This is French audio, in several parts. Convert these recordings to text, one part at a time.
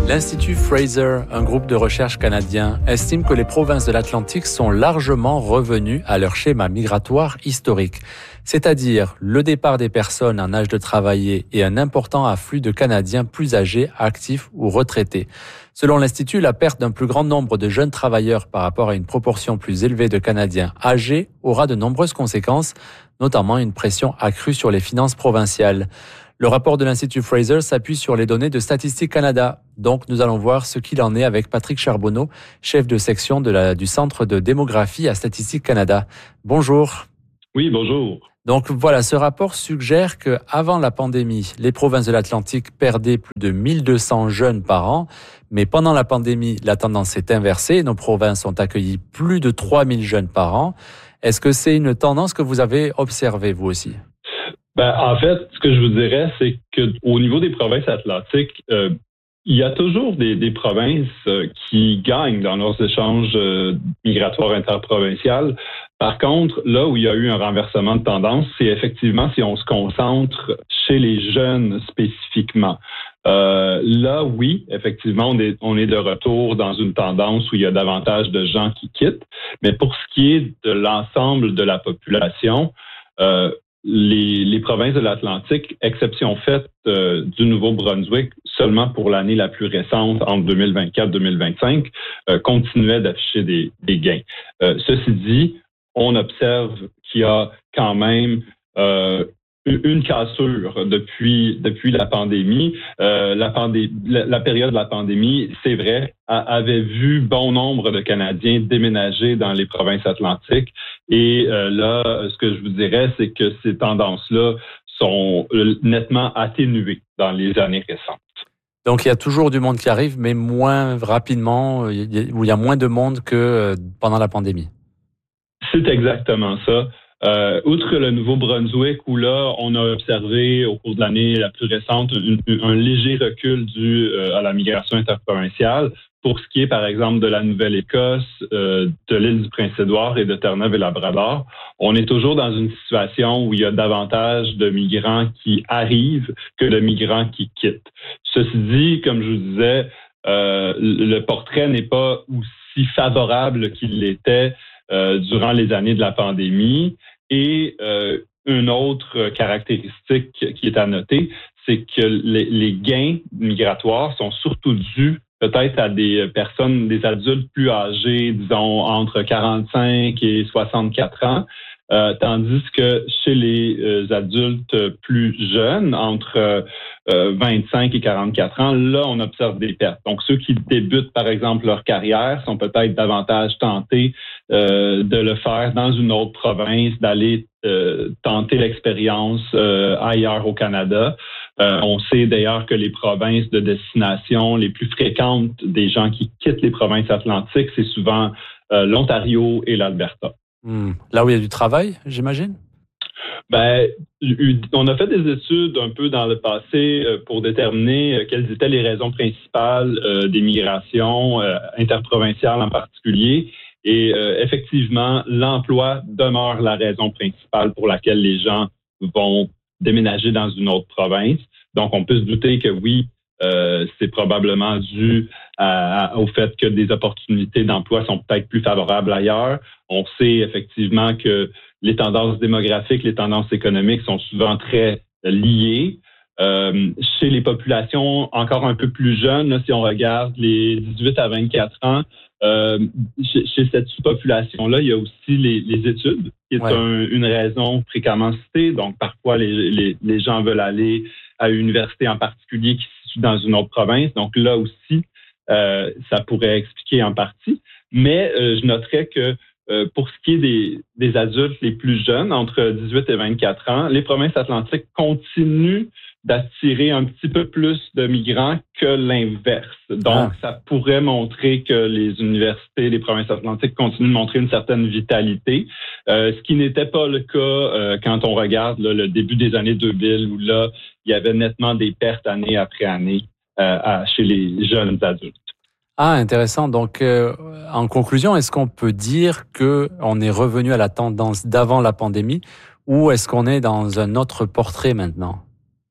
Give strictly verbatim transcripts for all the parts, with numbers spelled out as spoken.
L'Institut Fraser, un groupe de recherche canadien, estime que les provinces de l'Atlantique sont largement revenues à leur schéma migratoire historique, c'est-à-dire le départ des personnes en âge de travailler et un important afflux de Canadiens plus âgés, actifs ou retraités. Selon l'Institut, la perte d'un plus grand nombre de jeunes travailleurs par rapport à une proportion plus élevée de Canadiens âgés aura de nombreuses conséquences, notamment une pression accrue sur les finances provinciales. Le rapport de l'Institut Fraser s'appuie sur les données de Statistique Canada. Donc, nous allons voir ce qu'il en est avec Patrick Charbonneau, chef de section de la, du Centre de démographie à Statistique Canada. Bonjour. Oui, bonjour. Donc voilà, ce rapport suggère qu'avant la pandémie, les provinces de l'Atlantique perdaient plus de mille deux cents jeunes par an. Mais pendant la pandémie, la tendance s'est inversée. Nos provinces ont accueilli plus de trois mille jeunes par an. Est-ce que c'est une tendance que vous avez observée, vous aussi? Ben, en fait, ce que je vous dirais, c'est qu'au niveau des provinces atlantiques, euh, il y a toujours des, des provinces euh, qui gagnent dans leurs échanges euh, migratoires interprovinciaux. Par contre, là où il y a eu un renversement de tendance, c'est effectivement si on se concentre chez les jeunes spécifiquement. Euh, là, oui, effectivement, on est, on est de retour dans une tendance où il y a davantage de gens qui quittent. Mais pour ce qui est de l'ensemble de la population, euh, Les, les provinces de l'Atlantique, exception faite euh, du Nouveau-Brunswick, seulement pour l'année la plus récente, entre deux mille vingt-quatre deux mille vingt-cinq, euh, continuaient d'afficher des, des gains. Euh, ceci dit, on observe qu'il y a quand même euh, une cassure depuis depuis la pandémie. Euh, la, pandé- la, la période de la pandémie, c'est vrai, a, avait vu bon nombre de Canadiens déménager dans les provinces atlantiques. Et euh, là, ce que je vous dirais, c'est que ces tendances-là sont nettement atténuées dans les années récentes. Donc, il y a toujours du monde qui arrive, mais moins rapidement, où il y a moins de monde que pendant la pandémie. C'est exactement ça. Euh, outre le Nouveau-Brunswick, où là, on a observé au cours de l'année la plus récente un, un léger recul dû euh, à la migration interprovinciale. Pour ce qui est, par exemple, de la Nouvelle-Écosse, euh, de l'île du Prince-Édouard et de Terre-Neuve et Labrador, on est toujours dans une situation où il y a davantage de migrants qui arrivent que de migrants qui quittent. Ceci dit, comme je vous disais, euh, le portrait n'est pas aussi favorable qu'il l'était euh, durant les années de la pandémie. Et euh, une autre caractéristique qui est à noter, c'est que les, les gains migratoires sont surtout dus peut-être à des personnes, des adultes plus âgés, disons entre quarante-cinq et soixante-quatre ans, euh, tandis que chez les euh, adultes plus jeunes, entre euh, vingt-cinq et quarante-quatre ans, là, on observe des pertes. Donc, ceux qui débutent, par exemple, leur carrière sont peut-être davantage tentés euh, de le faire dans une autre province, d'aller euh, tenter l'expérience euh, ailleurs au Canada. Euh, on sait d'ailleurs que les provinces de destination les plus fréquentes des gens qui quittent les provinces atlantiques, c'est souvent euh, l'Ontario et l'Alberta. Mmh. Là où il y a du travail, j'imagine? Ben, on a fait des études un peu dans le passé pour déterminer quelles étaient les raisons principales euh, des migrations euh, interprovinciales en particulier. Et euh, effectivement, l'emploi demeure la raison principale pour laquelle les gens vont déménager dans une autre province. Donc, on peut se douter que oui, euh, c'est probablement dû à, à, au fait que des opportunités d'emploi sont peut-être plus favorables ailleurs. On sait effectivement que les tendances démographiques, les tendances économiques sont souvent très liées. Euh, chez les populations encore un peu plus jeunes, là, si on regarde les dix-huit à vingt-quatre ans, euh, chez, chez cette sous-population-là, il y a aussi les, les études, qui est ouais. un, une raison fréquemment citée. Donc, parfois, les, les, les gens veulent aller à une université en particulier qui se situe dans une autre province. Donc, là aussi, euh, ça pourrait expliquer en partie. Mais euh, je noterais que Euh, pour ce qui est des, des adultes les plus jeunes, entre dix-huit et vingt-quatre ans, les provinces atlantiques continuent d'attirer un petit peu plus de migrants que l'inverse. Donc, ah. ça pourrait montrer que les universités, les provinces atlantiques continuent de montrer une certaine vitalité, euh, ce qui n'était pas le cas euh, quand on regarde là, le début des années deux mille, où là, il y avait nettement des pertes année après année euh, à, chez les jeunes adultes. Ah, intéressant. Donc, euh, en conclusion, est-ce qu'on peut dire qu'on est revenu à la tendance d'avant la pandémie ou est-ce qu'on est dans un autre portrait maintenant?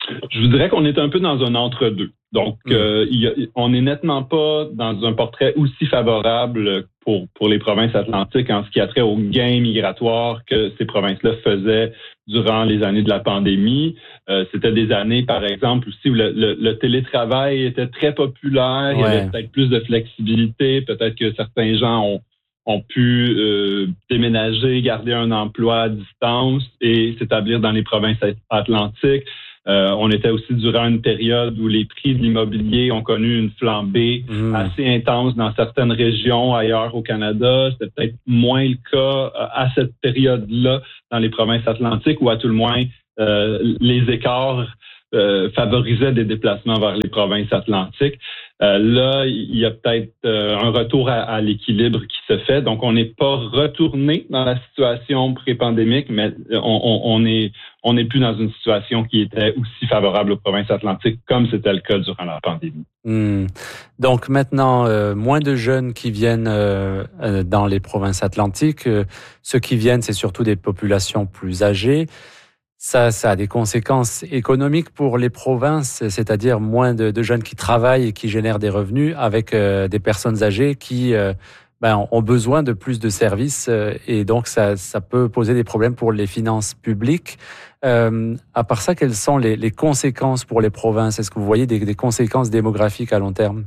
Je vous dirais qu'on est un peu dans un entre-deux. Donc, mmh. euh, il y a, on n'est nettement pas dans un portrait aussi favorable pour, pour les provinces atlantiques en ce qui a trait aux gains migratoires que ces provinces-là faisaient durant les années de la pandémie. Euh, c'était des années, par exemple, aussi où le, le, le télétravail était très populaire. Ouais. Il y avait peut-être plus de flexibilité. Peut-être que certains gens ont ont pu euh, déménager, garder un emploi à distance et s'établir dans les provinces atlantiques. Euh, on était aussi durant une période où les prix de l'immobilier ont connu une flambée mmh. assez intense dans certaines régions ailleurs au Canada. C'était peut-être moins le cas à cette période-là dans les provinces atlantiques, ou à tout le moins, euh, les écarts euh, favorisaient des déplacements vers les provinces atlantiques. Euh, là, il y a peut-être euh, un retour à, à l'équilibre qui se fait. Donc, on n'est pas retourné dans la situation pré-pandémique, mais on, on, on est on n'est plus dans une situation qui était aussi favorable aux provinces atlantiques comme c'était le cas durant la pandémie. Mmh. Donc maintenant, euh, moins de jeunes qui viennent euh, dans les provinces atlantiques. Euh, ceux qui viennent, c'est surtout des populations plus âgées. Ça, ça a des conséquences économiques pour les provinces, c'est-à-dire moins de, de jeunes qui travaillent et qui génèrent des revenus, avec euh, des personnes âgées qui euh, ben, ont besoin de plus de services, euh, et donc ça, ça peut poser des problèmes pour les finances publiques. Euh, à part ça, quelles sont les, les conséquences pour les provinces? Est-ce que vous voyez des, des conséquences démographiques à long terme?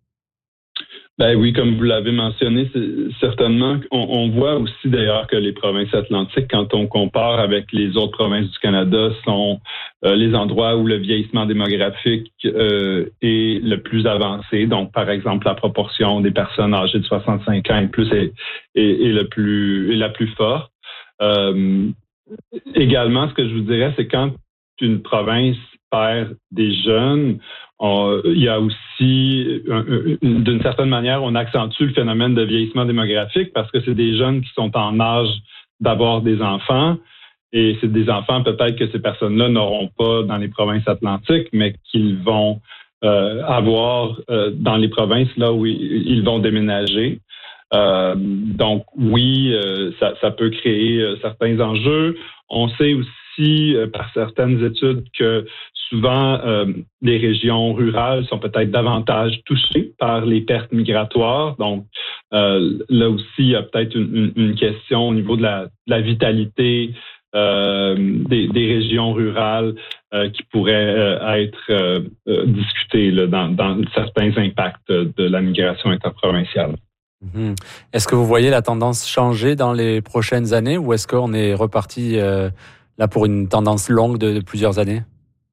Ben oui, comme vous l'avez mentionné, c'est, certainement, on, on voit aussi d'ailleurs que les provinces atlantiques, quand on compare avec les autres provinces du Canada, sont euh, les endroits où le vieillissement démographique euh, est le plus avancé. Donc, par exemple, la proportion des personnes âgées de soixante-cinq ans et plus est, est, est, le plus, est la plus forte. Euh, également, ce que je vous dirais, c'est quand une province perd des jeunes, on, il y a aussi, d'une certaine manière, on accentue le phénomène de vieillissement démographique parce que c'est des jeunes qui sont en âge d'avoir des enfants, et c'est des enfants peut-être que ces personnes-là n'auront pas dans les provinces atlantiques, mais qu'ils vont euh, avoir euh, dans les provinces là où ils, ils vont déménager. Euh, donc oui, euh, ça, ça peut créer euh, certains enjeux. On sait aussi euh, par certaines études que souvent euh, les régions rurales sont peut-être davantage touchées par les pertes migratoires. Donc euh, là aussi, il y a peut-être une, une, une question au niveau de la, de la vitalité euh, des, des régions rurales euh, qui pourrait euh, être euh, euh, discutée là, dans, dans certains impacts de la migration interprovinciale. Mmh. Est-ce que vous voyez la tendance changer dans les prochaines années, ou est-ce qu'on est reparti euh, là pour une tendance longue de, de plusieurs années?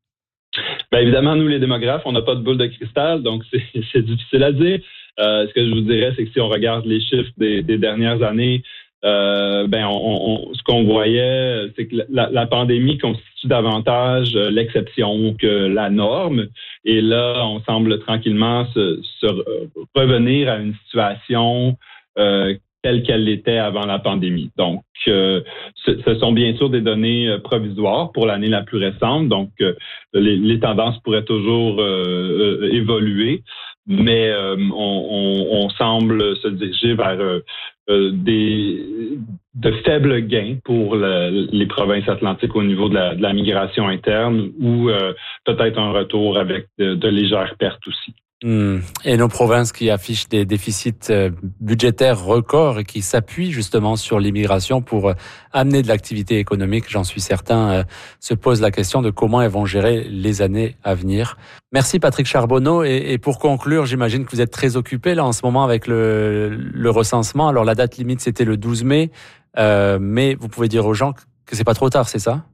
Bien évidemment, nous les démographes, on n'a pas de boule de cristal, donc c'est, c'est difficile à dire. Euh, ce que je vous dirais, c'est que si on regarde les chiffres des, des dernières années, euh, ben on, on, ce qu'on voyait, c'est que la, la pandémie constitue davantage l'exception que la norme. Et là, on semble tranquillement se, se revenir à une situation euh, telle qu'elle l'était avant la pandémie. Donc, euh, ce, ce sont bien sûr des données provisoires pour l'année la plus récente. Donc, euh, les, les tendances pourraient toujours euh, euh, évoluer, mais euh, on, on, on semble se diriger vers euh, euh, des de faibles gains pour le, les provinces atlantiques au niveau de la, de la migration interne, ou euh, peut-être un retour avec de, de légères pertes aussi. Mmh. Et nos provinces qui affichent des déficits budgétaires records et qui s'appuient justement sur l'immigration pour amener de l'activité économique, j'en suis certain, se posent la question de comment elles vont gérer les années à venir. Merci Patrick Charbonneau. Et, et pour conclure, j'imagine que vous êtes très occupé là en ce moment avec le, le recensement. Alors la date limite c'était le douze mai, euh, mais vous pouvez dire aux gens que c'est pas trop tard, c'est ça?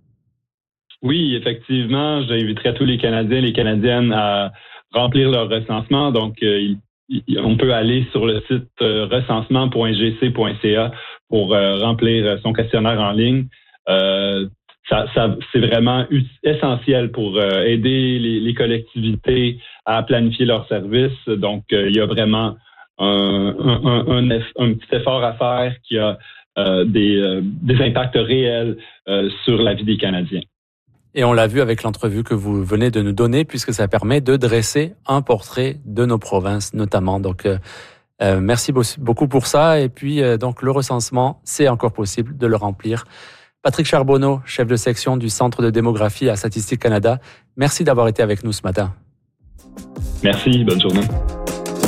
Oui, effectivement, j'inviterai tous les Canadiens et les Canadiennes à remplir leur recensement. Donc, euh, il, il, on peut aller sur le site euh, recensement point g c point c a pour euh, remplir son questionnaire en ligne. Euh, ça, ça, c'est vraiment essentiel pour euh, aider les, les collectivités à planifier leurs services. Donc, euh, il y a vraiment un, un, un, un, un petit effort à faire qui a euh, des, euh, des impacts réels euh, sur la vie des Canadiens. Et on l'a vu avec l'entrevue que vous venez de nous donner, puisque ça permet de dresser un portrait de nos provinces notamment. Donc, euh, euh, merci beaucoup pour ça. Et puis, euh, donc, le recensement, c'est encore possible de le remplir. Patrick Charbonneau, chef de section du Centre de démographie à Statistique Canada, merci d'avoir été avec nous ce matin. Merci, bonne journée.